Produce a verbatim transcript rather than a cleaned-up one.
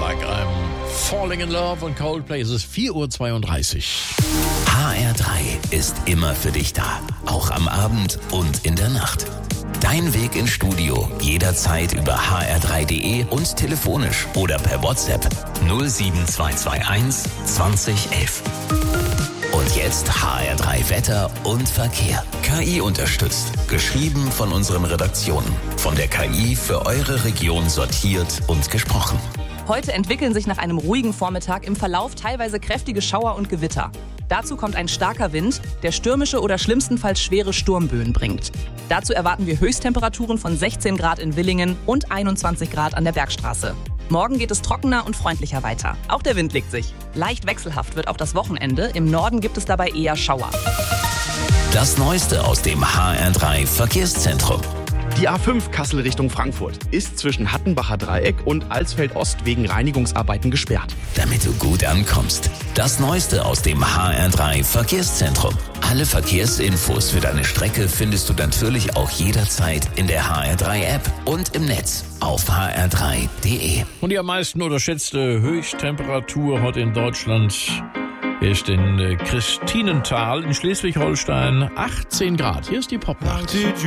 Like I'm Falling in Love und Coldplay. Es ist vier Uhr zweiunddreißig. H R drei ist immer für dich da. Auch am Abend und in der Nacht. Dein Weg ins Studio jederzeit über h r drei punkt d e und telefonisch oder per WhatsApp null sieben zwei zwei eins zwanzig elf. Und jetzt H R drei Wetter und Verkehr. K I unterstützt. Geschrieben von unseren Redaktionen. Von der K I für eure Region sortiert und gesprochen. Heute entwickeln sich nach einem ruhigen Vormittag im Verlauf teilweise kräftige Schauer und Gewitter. Dazu kommt ein starker Wind, der stürmische oder schlimmstenfalls schwere Sturmböen bringt. Dazu erwarten wir Höchsttemperaturen von sechzehn Grad in Villingen und einundzwanzig Grad an der Bergstraße. Morgen geht es trockener und freundlicher weiter. Auch der Wind legt sich. Leicht wechselhaft wird auch das Wochenende. Im Norden gibt es dabei eher Schauer. Das Neueste aus dem H R drei Verkehrszentrum. Die A fünf Kassel Richtung Frankfurt ist zwischen Hattenbacher Dreieck und Alsfeld Ost wegen Reinigungsarbeiten gesperrt. Damit du gut ankommst. Das Neueste aus dem H R drei Verkehrszentrum. Alle Verkehrsinfos für deine Strecke findest du natürlich auch jederzeit in der H R drei App und im Netz auf h r drei punkt d e. Und die am meisten unterschätzte Höchsttemperatur heute in Deutschland ist in Christinenthal in Schleswig-Holstein achtzehn Grad. Hier ist die Popnacht.